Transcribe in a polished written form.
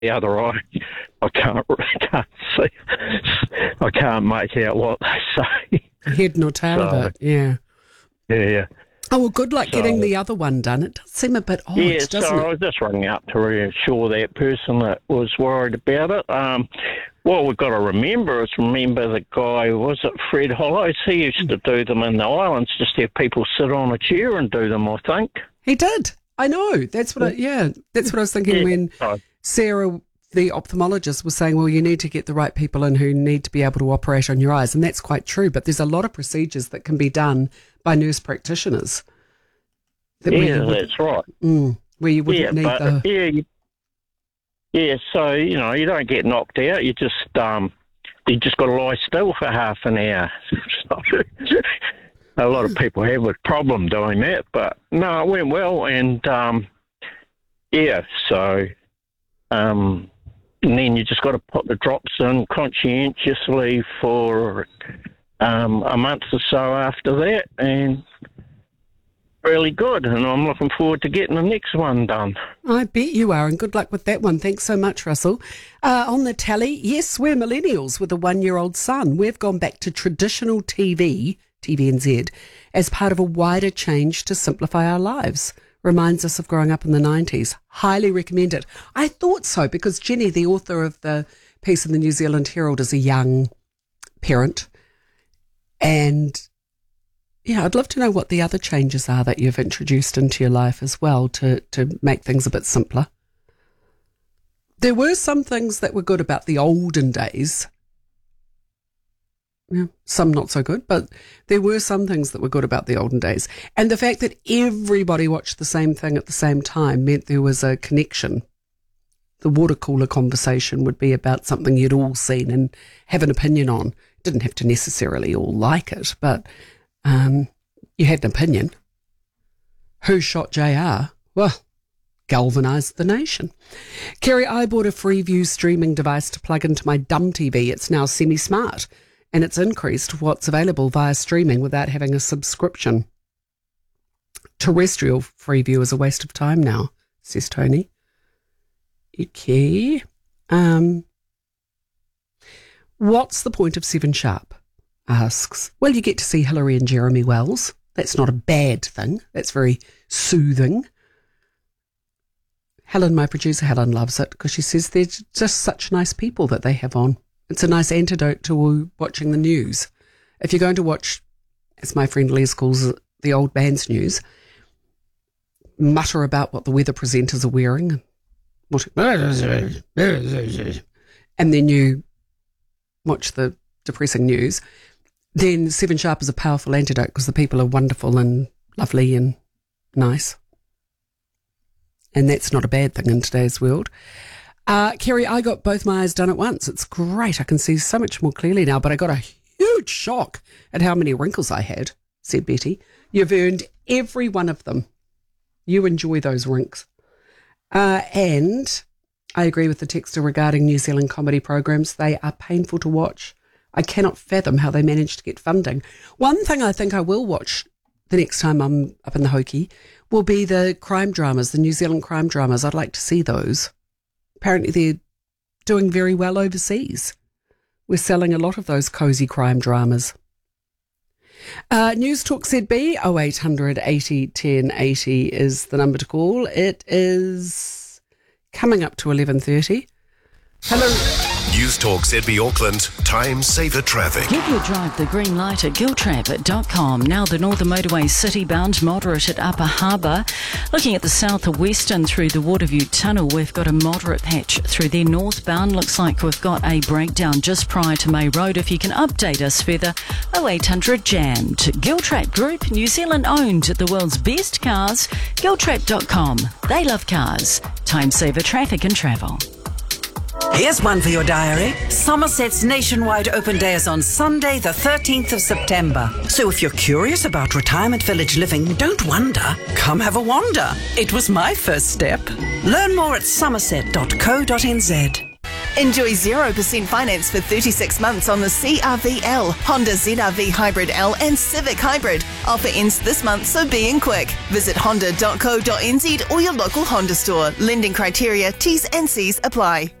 the other eye, I can't see. I can't make out what they say. Head nor tail of it, yeah. Yeah. Oh, well, good luck getting the other one done. It does seem a bit odd, doesn't it? I was just ringing up to reassure that person that was worried about it. What we've got to remember the guy, was it Fred Hollows? He used to do them in the islands, just have people sit on a chair and do them, I think. He did. I know. That's what I was thinking when Sarah, the ophthalmologist, was saying, well, you need to get the right people in who need to be able to operate on your eyes. And that's quite true. But there's a lot of procedures that can be done by nurse practitioners. That's right. Where you wouldn't need the... Yeah, so, you don't get knocked out. You just got to lie still for half an hour. A lot of people have a problem doing that, but no, it went well. And, and then you just got to put the drops in conscientiously for a month or so after that, and really good. And I'm looking forward to getting the next one done. I bet you are, and good luck with that one. Thanks so much, Russell. On the tally, yes, we're millennials with a 1-year-old son. We've gone back to traditional TVNZ, as part of a wider change to simplify our lives. Reminds us of growing up in the 90s. Highly recommend it. I thought so, because Jenny, the author of the piece in the New Zealand Herald, is a young parent. And yeah, I'd love to know what the other changes are that you've introduced into your life as well to make things a bit simpler. There were some things that were good about the olden days. Yeah, some not so good, but there were some things that were good about the olden days. And the fact that everybody watched the same thing at the same time meant there was a connection. The water cooler conversation would be about something you'd all seen and have an opinion on. Didn't have to necessarily all like it, but you had an opinion. Who shot JR? Well, galvanised the nation. Kerry, I bought a Freeview streaming device to plug into my dumb TV. It's now semi-smart, and it's increased what's available via streaming without having a subscription. Terrestrial Freeview is a waste of time now, says Tony. Okay. What's the point of 7 Sharp? Asks. Well, you get to see Hilary and Jeremy Wells. That's not a bad thing. That's very soothing. Helen, my producer, Helen, loves it because she says they're just such nice people that they have on. It's a nice antidote to watching the news. If you're going to watch, as my friend Les calls it, the old man's news, mutter about what the weather presenters are wearing, and then you watch the depressing news, then 7 Sharp is a powerful antidote because the people are wonderful and lovely and nice. And that's not a bad thing in today's world. Kerry, I got both my eyes done at once. It's great. I can see so much more clearly now, but I got a huge shock at how many wrinkles I had, said Betty. You've earned every one of them. You enjoy those wrinkles. And I agree with the texter regarding New Zealand comedy programs. They are painful to watch. I cannot fathom how they managed to get funding. One thing I think I will watch the next time I'm up in the Hoki will be the crime dramas, the New Zealand crime dramas. I'd like to see those. Apparently they're doing very well overseas. We're selling a lot of those cosy crime dramas. News Talk ZB 0800 80 10 80 is the number to call. It is coming up to 11:30. Hello. News Talk ZB Auckland, time saver traffic. Give your drive the green light at giltrap.com. Now the Northern Motorway city-bound, moderate at Upper Harbour. Looking at the south-western through the Waterview Tunnel, we've got a moderate patch through there northbound. Looks like we've got a breakdown just prior to May Road. If you can update us further, 0800 jammed. Giltrap Group, New Zealand owned, the world's best cars. Giltrap.com. They love cars. Time saver traffic and travel. Here's one for your diary. Somerset's nationwide open day is on Sunday, the 13th of September. So if you're curious about retirement village living, don't wonder. Come have a wander. It was my first step. Learn more at somerset.co.nz. Enjoy 0% finance for 36 months on the CR-V L, Honda ZR-V Hybrid L and Civic Hybrid. Offer ends this month, so be in quick. Visit honda.co.nz or your local Honda store. Lending criteria, T's and C's apply.